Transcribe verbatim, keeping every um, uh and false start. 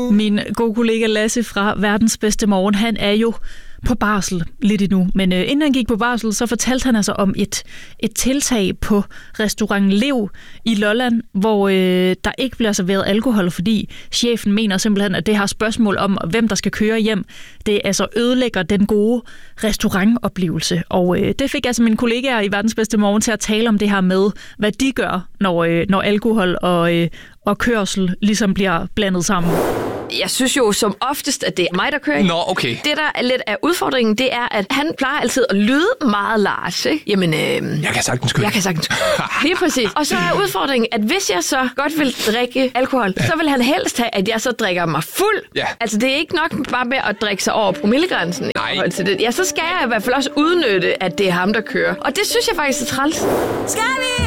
Min gode kollega Lasse fra Verdens Bedste Morgen, han er jo på barsel lidt endnu. Men øh, inden han gik på barsel, så fortalte han altså om et, et tiltag på restaurant Lev i Lolland, hvor øh, der ikke bliver serveret alkohol, fordi chefen mener simpelthen, at det her spørgsmål om, hvem der skal køre hjem, det altså ødelægger den gode restaurantoplevelse. Og øh, det fik altså mine kollegaer i Verdens Bedste Morgen til at tale om det her med, hvad de gør, når, øh, når alkohol og, øh, og kørsel ligesom bliver blandet sammen. Jeg synes jo som oftest, at det er mig, der kører. Nå, okay. Det, der er lidt af udfordringen, det er, at han plejer altid at lyde meget Lars, ikke? Jamen, øh, Jeg kan sagtens køre. jeg kan sagtens lige præcis. Og så er udfordringen, at hvis jeg så godt vil drikke alkohol, ja. så vil han helst have, at jeg så drikker mig fuld. Ja. Altså, det er ikke nok bare med at drikke sig over promillegrænsen. i Nej. forhold til det. Ja, så skal jeg i hvert fald også udnytte, at det er ham, der kører. Og det synes jeg faktisk er træls. Skal vi